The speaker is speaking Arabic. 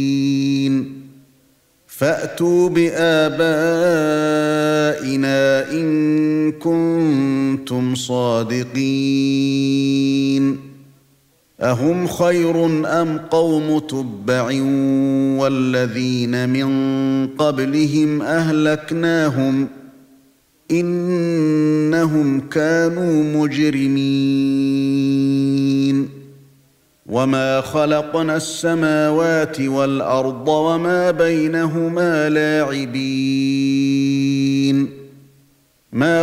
فأتوا بآبائنا إن كنتم صادقين أهم خير أم قوم تبع والذين من قبلهم أهلكناهم إنهم كانوا مجرمين وما خلقنا السماوات والأرض وما بينهما لاعبين ما